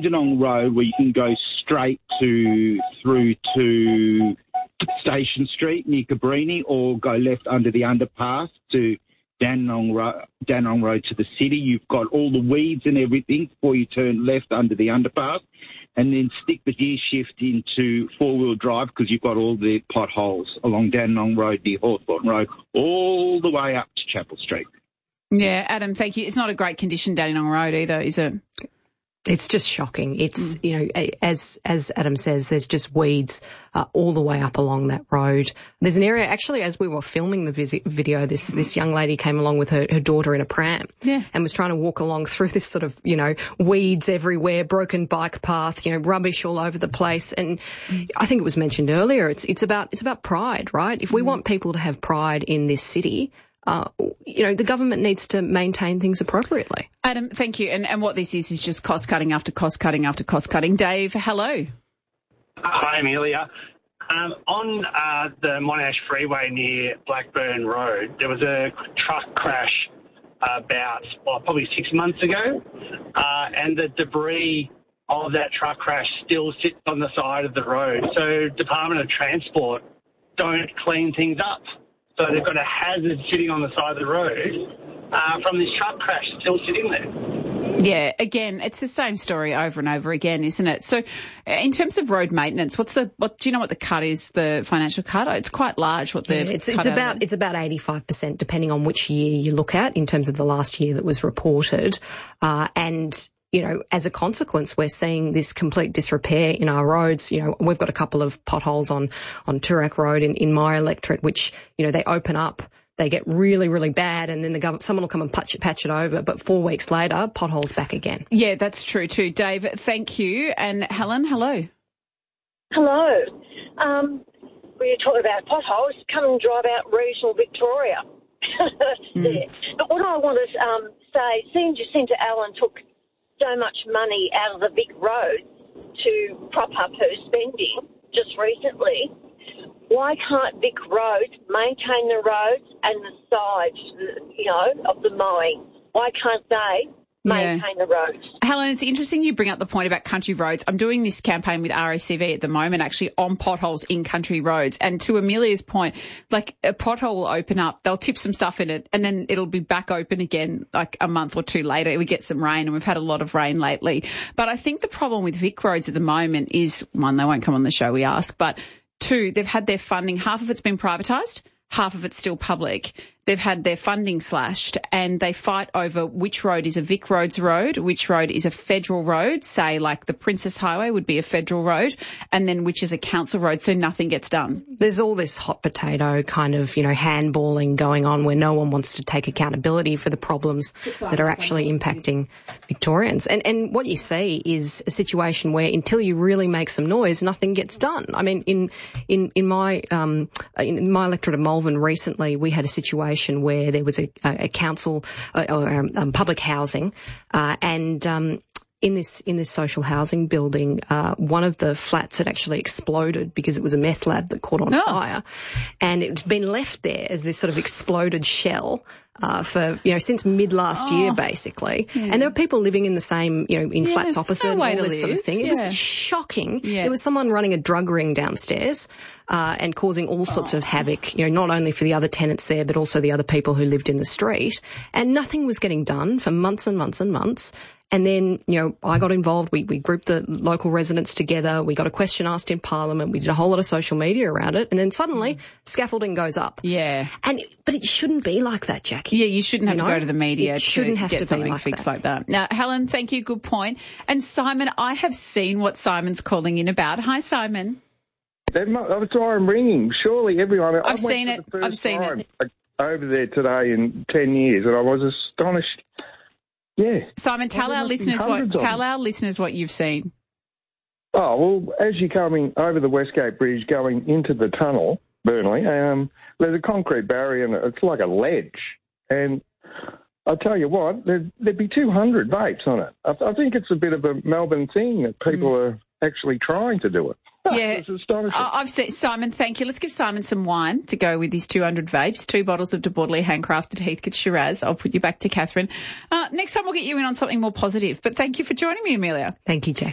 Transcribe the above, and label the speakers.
Speaker 1: Dandenong Road, where you can go straight through to Station Street near Cabrini, or go left under the underpass to Dandenong Road to the city. You've got all the weeds and everything before you turn left under the underpass, and then stick the gear shift into four-wheel drive, because you've got all the potholes along Dandenong Road near Hawthorn Road, all the way up to Chapel Street.
Speaker 2: Yeah, Adam, thank you. It's not a great condition, Dandenong Road, either, is it?
Speaker 3: It's just shocking. It's, you know, as Adam says, there's just weeds all the way up along that road. There's an area, actually, as we were filming the video, this young lady came along with her daughter in a pram, and was trying to walk along through this sort of, you know, weeds everywhere, broken bike path, you know, rubbish all over the place. And I think it was mentioned earlier, it's about pride, right? If we want people to have pride in this city, you know, the government needs to maintain things appropriately.
Speaker 2: Adam, thank you. And what this is just cost cutting after cost cutting after cost cutting. Dave, hello.
Speaker 4: Hi, Amelia. On the Monash Freeway near Blackburn Road, there was a truck crash probably 6 months ago, and the debris of that truck crash still sits on the side of the road. So Department of Transport don't clean things up. So they've got a hazard sitting on the side of the road from this truck crash still sitting there.
Speaker 2: Yeah, again, it's the same story over and over again, isn't it? So in terms of road maintenance, do you know what the cut is, the financial cut? It's quite large
Speaker 3: it's about 85%, depending on which year you look at, in terms of the last year that was reported. And you know, as a consequence, we're seeing this complete disrepair in our roads. You know, we've got a couple of potholes on Toorak Road in my electorate, which, you know, they open up, they get really, really bad, and then someone will come and patch it over. But 4 weeks later, potholes back again.
Speaker 2: Yeah, that's true too. Dave, thank you. And Helen, hello.
Speaker 5: Hello. We were talking about potholes. Come and drive out regional Victoria. Yeah. But what I want to say, seeing Jacinta Allen took so much money out of the Vic Road to prop up her spending just recently, why can't Vic Road maintain the roads and the sides, you know, of the mowing? Why can't they maintain the roads?
Speaker 2: Helen, it's interesting you bring up the point about country roads. I'm doing this campaign with RACV at the moment, actually, on potholes in country roads. And to Amelia's point, like, a pothole will open up, they'll tip some stuff in it, and then it'll be back open again like a month or two later. We get some rain, and we've had a lot of rain lately. But I think the problem with Vic roads at the moment is, one, they won't come on the show, we ask, but two, they've had their funding, half of it's been privatised, half of it's still public. They've had their funding slashed, and they fight over which road is a Vic Roads road, which road is a federal road, say like the Princess Highway would be a federal road, and then which is a council road, so nothing gets done.
Speaker 3: There's all this hot potato kind of, you know, handballing going on where no one wants to take accountability for the problems that are actually impacting Victorians. And what you see is a situation where until you really make some noise, nothing gets done. I mean, in my electorate of Malvern recently, we had a situation where there was a council public housing, and in this social housing building, one of the flats had actually exploded because it was a meth lab that caught on fire, and it's been left there as this sort of exploded shell for, you know, since mid last year, basically. And there were people living in the same, you know, in flats opposite and all this sort of thing. It was shocking. There was someone running a drug ring downstairs and causing all sorts of havoc, you know, not only for the other tenants there, but also the other people who lived in the street. And nothing was getting done for months and months and months. And then, you know, I got involved. We grouped the local residents together. We got a question asked in Parliament. We did a whole lot of social media around it. And then suddenly scaffolding goes up.
Speaker 2: Yeah.
Speaker 3: But it shouldn't be like that, Jackie.
Speaker 2: Yeah, you shouldn't have to go to the media
Speaker 3: to
Speaker 2: get something fixed like that. Now, Helen, thank you. Good point. And Simon, I have seen what Simon's calling in about. Hi, Simon.
Speaker 6: That's why I'm ringing. Surely everyone...
Speaker 2: I've seen it.
Speaker 6: Over there today in 10 years, and I was astonished. Yeah.
Speaker 2: Simon, tell our listeners what you've seen.
Speaker 6: Oh, well, as you're coming over the Westgate Bridge going into the tunnel, Burnley, there's a concrete barrier and it's like a ledge. And I tell you what, there'd be 200 vapes on it. I think it's a bit of a Melbourne thing that people are actually trying to do it.
Speaker 2: Yeah, I've seen Simon. Thank you. Let's give Simon some wine to go with his 200 vapes. 2 bottles of De Bordelais handcrafted Heathcote Shiraz. I'll put you back to Catherine. Next time we'll get you in on something more positive. But thank you for joining me, Amelia.
Speaker 3: Thank you, Jack.